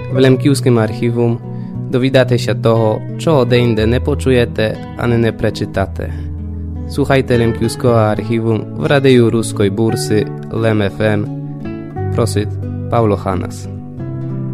В Лемківському архівум довідатися того, чого деінде не почуєте, ani не прочитате. Słuchajte Лемківського архіву в радію Руської бурси Lem FM. Prosit Paulo Hanas.